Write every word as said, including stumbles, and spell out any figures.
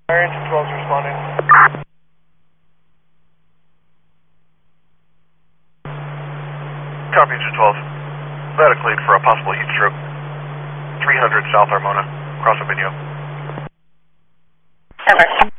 Engine twelve is responding. Copy, Engine twelve. Static lead for a possible heat stroke. three hundred South Armona, cross Avignon. Perfect.